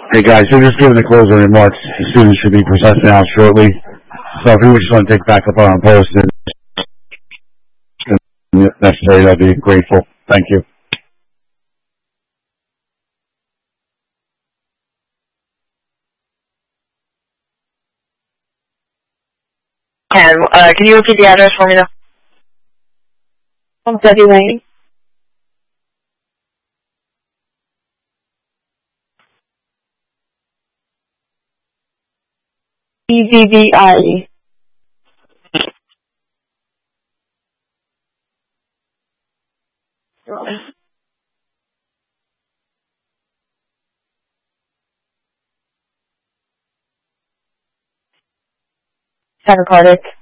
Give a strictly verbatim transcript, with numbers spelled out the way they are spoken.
Hey guys, so just giving the closing remarks. The students should be processing out shortly. So if you would just want to take back up on our post and necessary, I'd be grateful. Thank you. And uh, can you repeat the address for me now? Debbie Lane. E V V I E. Tachycardic.